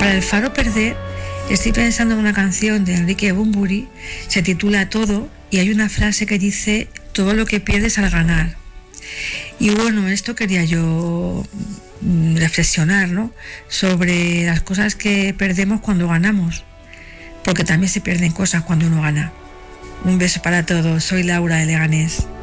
Para el faro perder, estoy pensando en una canción de Enrique Bunbury, se titula Todo, y hay una frase que dice: todo lo que pierdes al ganar. Y bueno, esto quería yo reflexionar, ¿no? Sobre las cosas que perdemos cuando ganamos, porque también se pierden cosas cuando uno gana. Un beso para todos, soy Laura de Leganés.